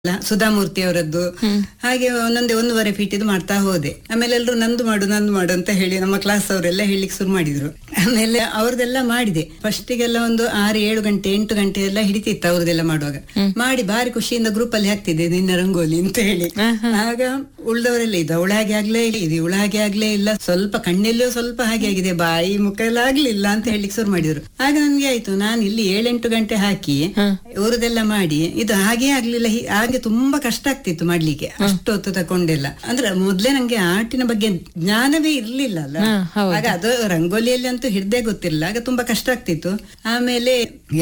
ಸುಧಾಮೂರ್ತಿ ಅವರದ್ದು. ಹಾಗೆ ಒಂದೊಂದೇ 1.5 ಫೀಟ್ ಇದು ಮಾಡ್ತಾ ಹೋದೆ. ಆಮೇಲೆ ಎಲ್ರು ನಂದು ಮಾಡು ಅಂತ ಹೇಳಿ ನಮ್ಮ ಕ್ಲಾಸ್ ಅವರೆಲ್ಲ ಹೇಳಿಕ್ ಶುರು ಮಾಡಿದ್ರು. ಆಮೇಲೆ ಅವ್ರದೆಲ್ಲ ಮಾಡಿದೆ. ಫಸ್ಟಿಗೆಲ್ಲ ಒಂದು 6-7 ಗಂಟೆ 8 ಗಂಟೆ ಎಲ್ಲ ಹಿಡಿತಿತ್ತು ಅವ್ರದೆಲ್ಲ ಮಾಡುವಾಗ. ಮಾಡಿ ಬಾರಿ ಖುಷಿಯಿಂದ ಗ್ರೂಪ್ ಅಲ್ಲಿ ಹಾಕ್ತಿದ್ದೆ ನಿನ್ನ ರಂಗೋಲಿ ಅಂತ ಹೇಳಿ. ಆಗ ಉಳ್ದವರೆಲ್ಲ ಇದು ಅವಳ ಹಾಗೆ ಆಗ್ಲೇ ಇದು ಇವಳ ಹಾಗೆ ಆಗ್ಲೇ ಇಲ್ಲ, ಸ್ವಲ್ಪ ಕಣ್ಣೆಲ್ಲೋ ಸ್ವಲ್ಪ ಹಾಗೆ ಆಗಿದೆ, ಬಾಯಿ ಮುಖ ಎಲ್ಲ ಆಗ್ಲಿಲ್ಲ ಅಂತ ಹೇಳಿಕ್ ಶುರು ಮಾಡಿದ್ರು. ಆಗ ನನ್ಗೆ ಆಯ್ತು, ನಾನು ಇಲ್ಲಿ 7-8 ಗಂಟೆ ಹಾಕಿ ಅವ್ರದೆಲ್ಲ ಮಾಡಿ ಇದು ಹಾಗೆ ಆಗ್ಲಿಲ್ಲ. ಹಾಗೆ ತುಂಬಾ ಕಷ್ಟ ಆಗ್ತಿತ್ತು ಮಾಡ್ಲಿಕ್ಕೆ, ಅಷ್ಟು ಹೊತ್ತು ತಕೊಂಡೆಲ್ಲ. ಅಂದ್ರೆ ಮೊದ್ಲೇ ನಂಗೆ ಆರ್ಟಿನ ಬಗ್ಗೆ ಜ್ಞಾನವೇ ಇರ್ಲಿಲ್ಲ ಅಲ್ಲ. ಆಗ ಅದು ರಂಗೋಲಿಯಲ್ಲಿ ಅಂತೂ ಹಿಡ್ದೇ ಗೊತ್ತಿಲ್ಲ. ಆಗ ತುಂಬಾ ಕಷ್ಟ ಆಗ್ತಿತ್ತು. ಆಮೇಲೆ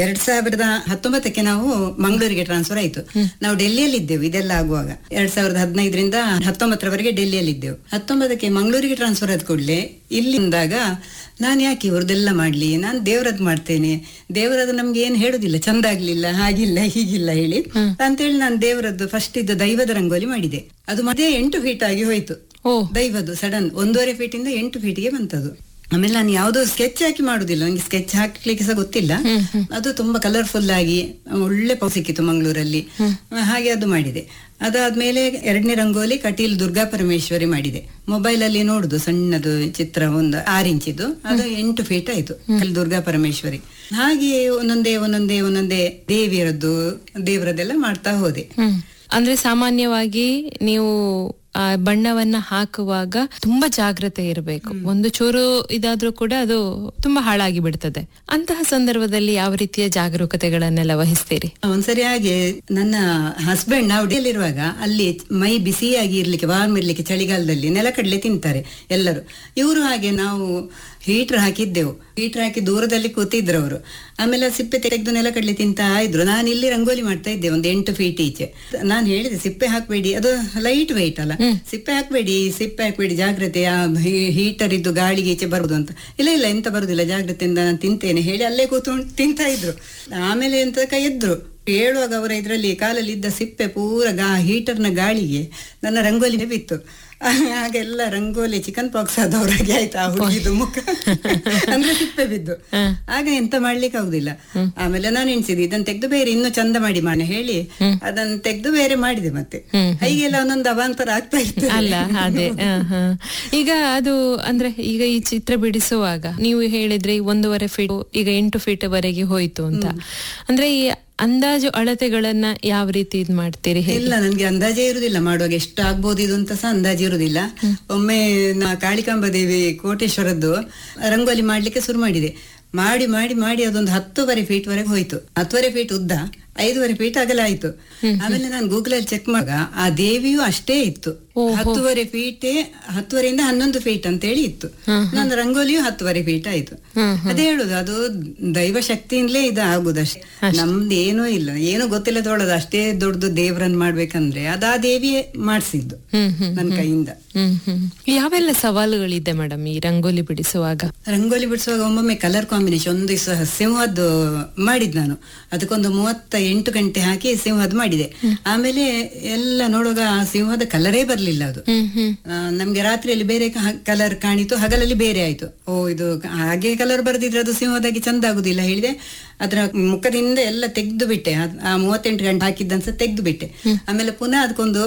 2019ಕ್ಕೆ ನಾವು ಮಂಗಳೂರಿಗೆ ಟ್ರಾನ್ಸ್ಫರ್ ಆಯ್ತು. ನಾವು ಡೆಲ್ಲಿಯಲ್ಲಿ ಇದ್ದೆವು ಇದೆಲ್ಲ ಆಗುವಾಗ. 2015ರಿಂದ 19ರವರೆಗೆ ಡೆಲ್ಲಿಯಲ್ಲಿ ಇದ್ದೆವು. 19ಕ್ಕೆ ಮಂಗಳೂರಿಗೆ ಟ್ರಾನ್ಸ್ಫರ್ ಆದ ಕೂಡಲೇ ಇಲ್ಲಿಂದಾಗ ನಾನು ಯಾಕೆ ಇವ್ರದೆಲ್ಲ ಮಾಡ್ಲಿ, ನಾನು ದೇವರದ್ದು ಮಾಡ್ತೇನೆ, ದೇವರದ್ದು ನಮ್ಗೆ ಏನ್ ಹೇಳುದಿಲ್ಲ, ಚಂದ ಆಗ್ಲಿಲ್ಲ, ಹಾಗಿಲ್ಲ ಹೀಗಿಲ್ಲ ಹೇಳಿ ಅಂತೇಳಿ ನಾನು ದೇವರದ್ದು ಫಸ್ಟ್ ಇದ್ದ ದೈವದ ರಂಗೋಲಿ ಮಾಡಿದೆ. ಅದು ಮತ್ತೆ 8 ಫೀಟ್ ಆಗಿ ಹೋಯ್ತು. ದೈವದ್ದು ಸಡನ್ 1.5 ಫೀಟಿಂದ 8 ಫೀಟಿಗೆ ಬಂತದು. ಆಮೇಲೆ ನಾನು ಯಾವ್ದೋ ಸ್ಕೆಚ್ ಹಾಕಿ ಮಾಡುದಿಲ್ಲ, ನಂಗೆ ಸ್ಕೆಚ್ ಹಾಕ್ಲಿಕ್ಕೆ ಸಹ ಗೊತ್ತಿಲ್ಲ. ಅದು ತುಂಬಾ ಕಲರ್ಫುಲ್ ಆಗಿ ಒಳ್ಳೆ ಪೌ ಸಿಕ್ಕಿತ್ತು ಮಂಗಳೂರಲ್ಲಿ. ಹಾಗೆ ಅದು ಮಾಡಿದೆ. ಅದಾದ್ಮೇಲೆ 2ನೇ ರಂಗೋಲಿ ಕಟೀಲ್ ದುರ್ಗಾ ಪರಮೇಶ್ವರಿ ಮಾಡಿದೆ. ಮೊಬೈಲ್ ಅಲ್ಲಿ ನೋಡುದು ಸಣ್ಣದು ಚಿತ್ರ, ಒಂದು 6 ಇಂಚಿದ್ದು, ಅದು 8 ಫೀಟ್ ಆಯ್ತು ದುರ್ಗಾ ಪರಮೇಶ್ವರಿ. ಹಾಗೆ ಒಂದೊಂದೇ ದೇವರದ್ದೆಲ್ಲ ಮಾಡ್ತಾ ಹೋದೆ. ಅಂದ್ರೆ ಸಾಮಾನ್ಯವಾಗಿ ನೀವು ಆ ಬಣ್ಣವನ್ನ ಹಾಕುವಾಗ ತುಂಬಾ ಜಾಗ್ರತೆ ಇರಬೇಕು. ಒಂದು ಚೂರು ಇದಾದ್ರೂ ಕೂಡ ಅದು ತುಂಬಾ ಹಾಳಾಗಿ ಬಿಡ್ತದೆ. ಅಂತಹ ಸಂದರ್ಭದಲ್ಲಿ ಯಾವ ರೀತಿಯ ಜಾಗರೂಕತೆಗಳನ್ನೆಲ್ಲ ವಹಿಸ್ತೀರಿ? ಒಂದ್ಸರಿ ಹಾಗೆ ನನ್ನ ಹಸ್ಬೆಂಡ್ ನಾವು ಡೆಲ್ಲಿರುವಾಗ ಅಲ್ಲಿ ಮೈ ಬಿಸಿಯಾಗಿ ಇರ್ಲಿಕ್ಕೆ, ವಾರ್ಮ್ ಇರ್ಲಿಕ್ಕೆ ಚಳಿಗಾಲದಲ್ಲಿ ನೆಲಕಡಲೆ ತಿಂತಾರೆ ಎಲ್ಲರೂ. ಇವರು ಹಾಗೆ ನಾವು ಹೀಟರ್ ಹಾಕಿದ್ದೆವು. ಹೀಟರ್ ಹಾಕಿ ದೂರದಲ್ಲಿ ಕೂತಿದ್ರು ಅವರು. ಆಮೇಲೆ ಸಿಪ್ಪೆ ತೆಗೆದು ನೆಲಕಡಲೆ ತಿಂತಾ ಇದ್ರು. ನಾನು ಇಲ್ಲಿ ರಂಗೋಲಿ ಮಾಡ್ತಾ ಇದ್ದೆ ಒಂದು 8 ಫೀಟ್ ಈಚೆ. ನಾನು ಹೇಳಿದೆ ಸಿಪ್ಪೆ ಹಾಕ್ಬೇಡಿ, ಅದು ಲೈಟ್ ವೆಯ್ಟ್ ಅಲ್ಲ, ಸಿಪ್ಪೆ ಹಾಕ್ಬೇಡಿ ಜಾಗ್ರತೆ, ಹೀಟರ್ ಇದ್ದು ಗಾಳಿಗೆ ಈಚೆ ಬರುದು ಅಂತ. ಇಲ್ಲ ಎಂತ ಬರುದಿಲ್ಲ, ಜಾಗ್ರತೆಯಿಂದ ನಾನು ತಿಂತೇನೆ ಹೇಳಿ ಅಲ್ಲೇ ಕೂತ್ಕೊಂಡು ತಿಂತಾ ಇದ್ರು. ಆಮೇಲೆ ಎಂತ ಎದ್ರು ಹೇಳುವಾಗ ಅವರ ಇದ್ರಲ್ಲಿ ಕಾಲಲ್ಲಿ ಇದ್ದ ಸಿಪ್ಪೆ ಪೂರ ಹೀಟರ್ನ ಗಾಳಿಗೆ ನನ್ನ ರಂಗೋಲಿ ಬಿತ್ತು. ಹಾಗೆಲ್ಲ ರಂಗೋಲಿ ಚಿಕನ್ ಪಾಕ್ಸ್ ಆದವ್ರಾಗೆ ಆಯ್ತು ಆ ಹುಡುಗಿದು ಮುಖ, ಅಂದ್ರೆ ಸಿಪ್ಪೆ ಬಿದ್ದು. ಆಗ ಎಂತ ಮಾಡ್ಲಿಕ್ಕೆ ಆಗುದಿಲ್ಲ. ಆಮೇಲೆ ನಾನು ಎಣಿಸಿದೆ ಇದನ್ನ ತೆಗೆದು ಬೇರೆ ಇನ್ನೂ ಚಂದ ಮಾಡಿ ಹೇಳಿ ಅದನ್ನ ತೆಗೆದು ಬೇರೆ ಮಾಡಿದೆ. ಮತ್ತೆ ಹೀಗೆಲ್ಲ ಒಂದೊಂದು ಅವಾಂತರ ಆಗ್ತಾ ಇತ್ತು ಅಲ್ಲ. ಅದೇ ಈಗ ಅದು ಅಂದ್ರೆ ಈಗ ಈ ಚಿತ್ರ ಬಿಡಿಸುವಾಗ ನೀವು ಹೇಳಿದ್ರೆ 1.5 ಫೀಟ್ ಈಗ 8 ಫೀಟ್ ವರೆಗೆ ಹೋಯ್ತು ಅಂತ. ಅಂದ್ರೆ ಈ ಅಂದಾಜು ಅಳತೆಗಳನ್ನ ಯಾವ ರೀತಿ ಇದ್ ಮಾಡ್ತೀರಿ? ಇಲ್ಲ, ನನ್ಗೆ ಅಂದಾಜೇ ಇರುದಿಲ್ಲ. ಮಾಡುವಾಗ ಎಷ್ಟು ಆಗ್ಬೋದು ಇದು ಅಂತ ಸಹ ಅಂದಾಜು ಇರುದಿಲ್ಲ. ಒಮ್ಮೆ ಕಾಳಿಕಾಂಬ ದೇವಿ ಕೋಟೇಶ್ವರದ್ದು ರಂಗೋಲಿ ಮಾಡ್ಲಿಕ್ಕೆ ಶುರು ಮಾಡಿದೆ. ಮಾಡಿ ಅದೊಂದು 10.5 ಫೀಟ್ ವರೆಗೆ ಹೋಯ್ತು. 10.5 ಫೀಟ್ ಉದ್ದ, 5.5 ಫೀಟ್ ಅಗಲ ಆಯ್ತು. ಆಮೇಲೆ ನಾನು ಗೂಗಲ್ ಅಲ್ಲಿ ಚೆಕ್ ಮಾಡುವಾಗ ಆ ದೇವಿಯು ಅಷ್ಟೇ ಇತ್ತು. 10.5 ಫೀಟ್, 10ರಿಂದ 11 ಫೀಟ್ ಅಂತ ಹೇಳಿ ಇತ್ತು. ನನ್ನ ರಂಗೋಲಿಯು 10.5 ಫೀಟ್ ಆಯ್ತು. ಅದೇ ಹೇಳುದು, ಅದು ದೈವ ಶಕ್ತಿಯಿಂದಲೇ ಇದು ಆಗುದಷ್ಟೇ. ನಮ್ದು ಏನೂ ಇಲ್ಲ, ಏನು ಗೊತ್ತಿಲ್ಲ ತೊಳೋದು. ಅಷ್ಟೇ ದೊಡ್ಡದು ದೇವರನ್ನ ಮಾಡ್ಬೇಕಂದ್ರೆ ಅದು ಆ ದೇವಿಯೇ ಮಾಡಿಸಿದ್ದು ನನ್ನ ಕೈಯಿಂದ. ಯಾವೆಲ್ಲ ಸವಾಲುಗಳಿದೆ ಮೇಡಮ್ ಈ ರಂಗೋಲಿ ಬಿಡಿಸುವಾಗ? ಒಮ್ಮೊಮ್ಮೆ ಕಲರ್ ಕಾಂಬಿನೇಷನ್, ಒಂದು ಸಿಂಹದ್ದು ಮಾಡಿದ್ ನಾನು. ಅದಕ್ಕೊಂದು 38 ಗಂಟೆ ಹಾಕಿ ಸಿಂಹದ್ದು ಮಾಡಿದೆ. ಆಮೇಲೆ ಎಲ್ಲ ನೋಡುವಾಗ ಆ ಸಿಂಹದ ಕಲರೇ ಬರ್ಲಿಲ್ಲ. ಅದು ನಮ್ಗೆ ರಾತ್ರಿಯಲ್ಲಿ ಬೇರೆ ಕಲರ್ ಕಾಣಿತು, ಹಗಲಲ್ಲಿ ಬೇರೆ ಆಯ್ತು. ಇದು ಹಾಗೆ ಕಲರ್ ಬರ್ದಿದ್ರೆ ಅದು ಸಿಂಹದಾಗಿ ಚಂದ ಆಗುದಿಲ್ಲ ಹೇಳಿದೆ. ಅದರ ಮುಖದಿಂದ ಎಲ್ಲ ತೆಗೆದು ಬಿಟ್ಟೆ. ಆ 38 ಗಂಟೆ ಹಾಕಿದ್ದಂತ ತೆಗೆದು ಬಿಟ್ಟೆ. ಆಮೇಲೆ ಪುನಃ ಅದಕ್ಕೊಂದು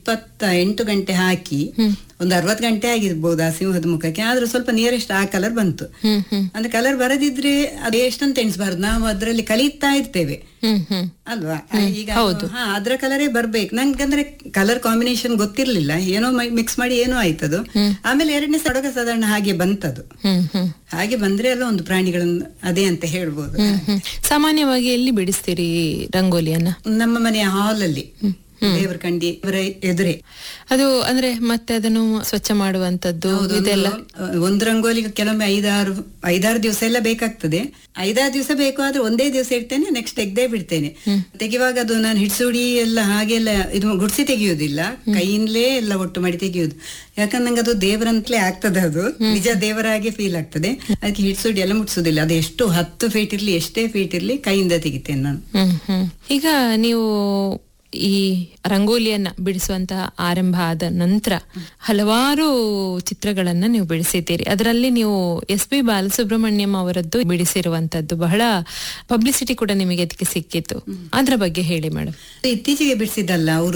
28 ಗಂಟೆ ಹಾಕಿ ಒಂದು 60 ಗಂಟೆ ಆಗಿರ್ಬೋದು ಆ ಸಿಂಹದ ಮುಖಕ್ಕೆ. ಆದ್ರೂ ಸ್ವಲ್ಪ ನಿಯರೆಸ್ಟ್ ಆ ಕಲರ್ ಬಂತು. ಅಂದ್ರೆ ಕಲರ್ ಬರದಿದ್ರೆ ಅದು ಎಷ್ಟಂತ ಎಣಿಸಬಾರ್ದು, ನಾವು ಅದ್ರಲ್ಲಿ ಕಲಿತಾ ಇರ್ತೇವೆ ಅಲ್ವಾ. ಈಗ ಅದ್ರ ಕಲರೇ ಬರ್ಬೇಕು. ನಂಗಂದ್ರೆ ಕಲರ್ ಕಾಂಬಿನೇಷನ್ ಗೊತ್ತಿರ್ಲಿಲ್ಲ, ಏನೋ ಮಿಕ್ಸ್ ಮಾಡಿ ಏನೋ ಆಯ್ತದು. ಆಮೇಲೆ 2ನೇ ಸಡಗ ಸಾಧಾರಣ ಹಾಗೆ ಬಂತದು. ಹಾಗೆ ಬಂದ್ರೆ ಎಲ್ಲ ಒಂದು ಪ್ರಾಣಿಗಳನ್ನು ಅದೇ ಅಂತ ಹೇಳ್ಬೋದು. ಸಾಮಾನ್ಯವಾಗಿ ಎಲ್ಲಿ ಬಿಡಿಸ್ತೀರಿ ರಂಗೋಲಿಯನ್ನ? ನಮ್ಮ ಮನೆಯ ಹಾಲ್ ಅಲ್ಲಿ, ದೇವರ ಕಂಡಿ ಎದುರೇ. ಅದು ಅಂದ್ರೆ ಮತ್ತೆ ಅದನ್ನು ಸ್ವಚ್ಛ ಮಾಡುವಂತದ್ದು ಇದೆಲ್ಲ. ಒಂದು ರಂಗೋಲಿಗೆ ಕೆಲವೊಮ್ಮೆ 5-6 ದಿವಸ ಎಲ್ಲ ಬೇಕಾಗ್ತದೆ. 5-6 ದಿವಸ ಬೇಕು, ಆದ್ರೆ ಒಂದೇ ದಿವಸ ಇಡ್ತೇನೆ, ನೆಕ್ಸ್ಟ್ ತೆಗ್ದೇ ಬಿಡ್ತೇನೆ. ತೆಗೆಯುವಾಗ ಅದು ನಾನು ಹಿಡ್ಸುಡಿ ಎಲ್ಲ ಹಾಗೆಲ್ಲ ಇದು ಗುಡ್ಸಿ ತೆಗೆಯುವುದಿಲ್ಲ, ಕೈಯಿಂದಲೇ ಎಲ್ಲ ಒಟ್ಟು ಮಾಡಿ ತೆಗೆಯುವುದು. ಯಾಕಂದ್ರೆ ನಂಗೆ ಅದು ದೇವರಂತಲೇ ಆಗ್ತದೆ, ಅದು ನಿಜ ದೇವರಾಗೆ ಫೀಲ್ ಆಗ್ತದೆ. ಅದಕ್ಕೆ ಹಿಡ್ಸುಡಿ ಎಲ್ಲ ಮುಟ್ಸುದಿಲ್ಲ. ಅದು ಎಷ್ಟು 10 ಫೀಟ್ ಇರ್ಲಿ, ಎಷ್ಟೇ ಫೀಟ್ ಇರ್ಲಿ, ಕೈಯಿಂದ ತೆಗಿತೇನೆ ನಾನು. ಈಗ ನೀವು ಈ ರಂಗೋಲಿಯನ್ನ ಬಿಡಿಸುವಂತಹ ಆರಂಭ ಆದ ನಂತರ ಹಲವಾರು ಚಿತ್ರಗಳನ್ನ ನೀವು ಬಿಡಿಸಿದ್ದೀರಿ. ಅದರಲ್ಲಿ ನೀವು SP ಬಾಲಸುಬ್ರಹ್ಮಣ್ಯಂ ಅವರದ್ದು ಬಿಡಿಸಿರುವಂತದ್ದು ಬಹಳ ಪಬ್ಲಿಸಿಟಿ ಕೂಡ ನಿಮಗೆ ಅದಕ್ಕೆ ಸಿಕ್ಕಿತ್ತು. ಅದ್ರ ಬಗ್ಗೆ ಹೇಳಿ ಮೇಡಮ್. ಇತ್ತೀಚೆಗೆ ಬಿಡಿಸಿದ್ದಲ್ಲ, ಅವರು